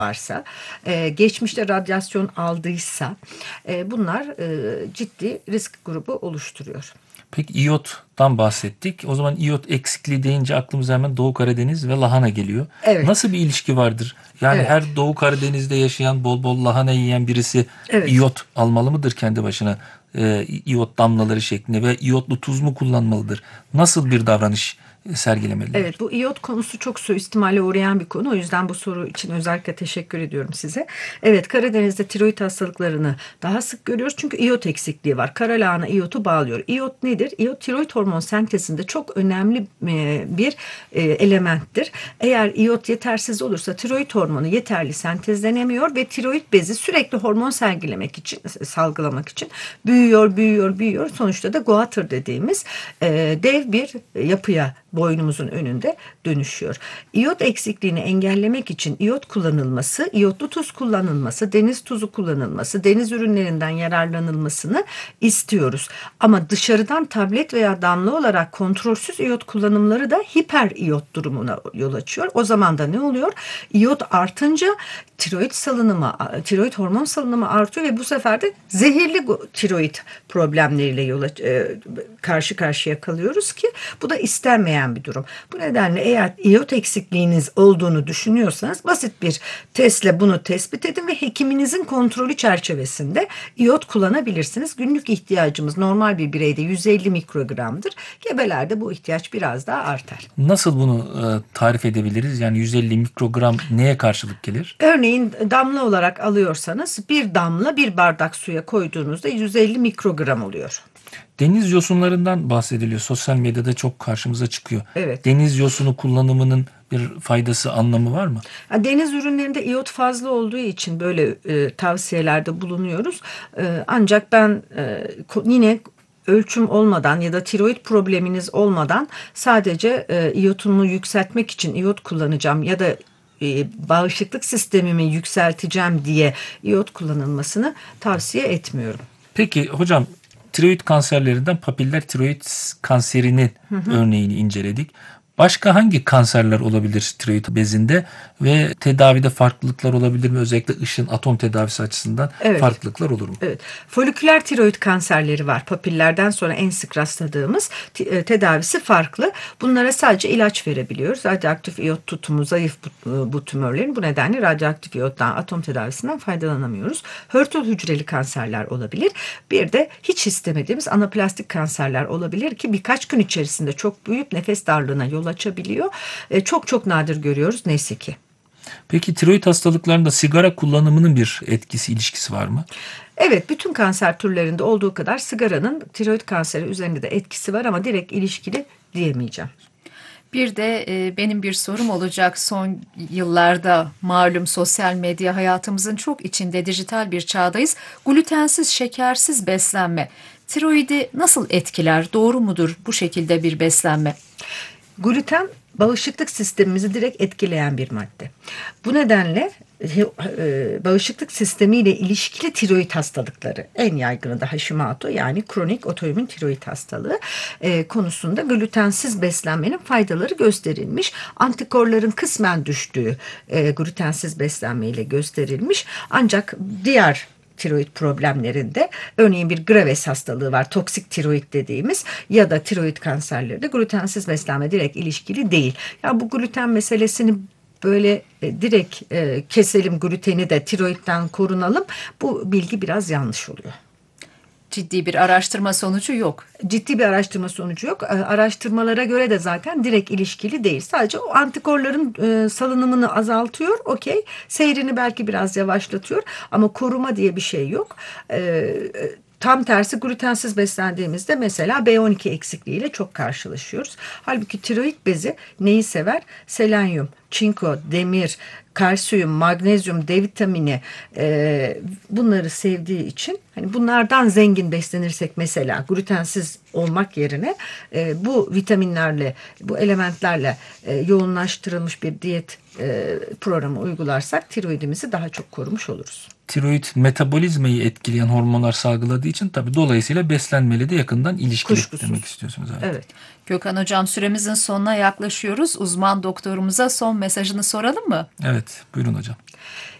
varsa, geçmişte radyasyon aldıysa bunlar ciddi risk grubu oluşturuyor. Peki iyottan bahsettik. O zaman iyot eksikliği deyince aklımıza hemen Doğu Karadeniz ve lahana geliyor. Evet, Nasıl bir ilişki vardır? Yani evet, her Doğu Karadeniz'de yaşayan bol bol lahana yiyen birisi evet. iyot almalı mıdır kendi başına? İyot damlaları şeklinde ve iyotlu tuz mu kullanmalıdır? Nasıl bir davranış sergilemeliler? Evet, bu iyot konusu çok suistimale uğrayan bir konu. O yüzden bu soru için özellikle teşekkür ediyorum size. Evet, Karadeniz'de tiroid hastalıklarını daha sık görüyoruz. Çünkü iyot eksikliği var. Kara lahana iyotu bağlıyor. İyot nedir? İyot tiroid hormon sentezinde çok önemli bir elementtir. Eğer iyot yetersiz olursa tiroid hormonu yeterli sentezlenemiyor ve tiroid bezi sürekli hormon salgılamak için büyüyor, büyüyor, büyüyor. Sonuçta da goiter dediğimiz dev bir yapıya boynumuzun önünde dönüşüyor. İyot eksikliğini engellemek için iyot kullanılması, iyotlu tuz kullanılması, deniz tuzu kullanılması, deniz ürünlerinden yararlanılmasını istiyoruz. Ama dışarıdan tablet veya damla olarak kontrolsüz iyot kullanımları da hiper iyot durumuna yol açıyor. O zaman da ne oluyor? İyot artınca tiroid hormon salınımı artıyor ve bu sefer de zehirli tiroid problemleriyle karşı karşıya kalıyoruz ki bu da istenmeyen bir durum. Bu nedenle eğer iyot eksikliğiniz olduğunu düşünüyorsanız basit bir testle bunu tespit edin ve hekiminizin kontrolü çerçevesinde iyot kullanabilirsiniz. Günlük ihtiyacımız normal bir bireyde 150 mikrogramdır. Gebelerde bu ihtiyaç biraz daha artar. Nasıl bunu tarif edebiliriz? Yani 150 mikrogram neye karşılık gelir? Örneğin damla olarak alıyorsanız bir damla bir bardak suya koyduğunuzda 150 mikrogram oluyor. Deniz yosunlarından bahsediliyor. Sosyal medyada çok karşımıza çıkıyor. Evet. Deniz yosunu kullanımının bir faydası, anlamı var mı? Deniz ürünlerinde iyot fazla olduğu için böyle tavsiyelerde bulunuyoruz. Ancak ben yine ölçüm olmadan ya da tiroid probleminiz olmadan sadece iyotumu yükseltmek için iyot kullanacağım ya da bağışıklık sistemimi yükselteceğim diye iyot kullanılmasını tavsiye etmiyorum. Peki hocam, tiroid kanserlerinden papiller tiroid kanserinin örneğini inceledik. Başka hangi kanserler olabilir tiroid bezinde ve tedavide farklılıklar olabilir mi? Özellikle ışın atom tedavisi açısından Evet. farklılıklar olur mu? Evet. Foliküler tiroid kanserleri var. Papillerden sonra en sık rastladığımız tedavisi farklı. Bunlara sadece ilaç verebiliyoruz. Radyoaktif iyot tutumu zayıf bu tümörlerin. Bu nedenle radyoaktif iyottan, atom tedavisinden faydalanamıyoruz. Hörtül hücreli kanserler olabilir. Bir de hiç istemediğimiz anaplastik kanserler olabilir ki birkaç gün içerisinde çok büyük nefes darlığına yol açabiliyor. Çok çok nadir görüyoruz neyse ki. Peki tiroid hastalıklarında sigara kullanımının bir etkisi, ilişkisi var mı? Evet, bütün kanser türlerinde olduğu kadar sigaranın tiroid kanseri üzerinde de etkisi var ama direkt ilişkili diyemeyeceğim. Bir de benim bir sorum olacak. Son yıllarda malum sosyal medya hayatımızın çok içinde, dijital bir çağdayız. Glutensiz, şekersiz beslenme tiroidi nasıl etkiler? Doğru mudur bu şekilde bir beslenme? Gluten bağışıklık sistemimizi direkt etkileyen bir madde. Bu nedenle bağışıklık sistemiyle ilişkili tiroid hastalıkları, en yaygını da Hashimoto yani kronik otoimmün tiroid hastalığı konusunda glutensiz beslenmenin faydaları gösterilmiş. Antikorların kısmen düştüğü glutensiz beslenmeyle gösterilmiş. Ancak diğer tiroid problemlerinde, örneğin bir Graves hastalığı var, toksik tiroid dediğimiz, ya da tiroid kanserleri de glutensiz beslenme direkt ilişkili değil. Ya bu gluten meselesini böyle direkt keselim gluteni de tiroidden korunalım, bu bilgi biraz yanlış oluyor. Ciddi bir araştırma sonucu yok. Ciddi bir araştırma sonucu yok. Araştırmalara göre de zaten direkt ilişkili değil. Sadece o antikorların salınımını azaltıyor. Okey. Seyrini belki biraz yavaşlatıyor. Ama koruma diye bir şey yok. Tam tersi glutensiz beslendiğimizde mesela B12 eksikliğiyle çok karşılaşıyoruz. Halbuki tiroid bezi neyi sever? Selenyum, çinko, demir, kalsiyum, magnezyum, D vitamini bunları sevdiği için hani bunlardan zengin beslenirsek mesela glutensiz olmak yerine bu vitaminlerle, bu elementlerle yoğunlaştırılmış bir diyet programı uygularsak tiroidimizi daha çok korumuş oluruz. Tiroid metabolizmayı etkileyen hormonlar salgıladığı için tabii dolayısıyla beslenmeyle de yakından ilişkili Kuşkusuz. demek istiyorsunuz. Evet. Evet. Gökhan Hocam, süremizin sonuna yaklaşıyoruz. Uzman doktorumuza son mesajını soralım mı? Evet, buyurun hocam.